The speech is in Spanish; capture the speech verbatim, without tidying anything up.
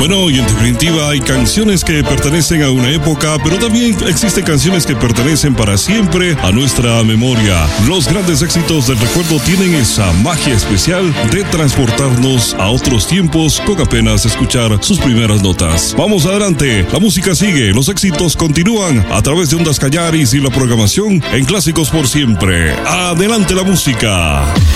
Bueno, y en definitiva hay canciones que pertenecen a una época, pero también existen canciones que pertenecen para siempre a nuestra memoria. Los grandes éxitos del recuerdo tienen esa magia especial de transportarnos a otros tiempos con apenas escuchar sus primeras notas. Vamos adelante, la música sigue, los éxitos continúan a través de Ondas Callaris y la programación en Clásicos por Siempre. Adelante la música.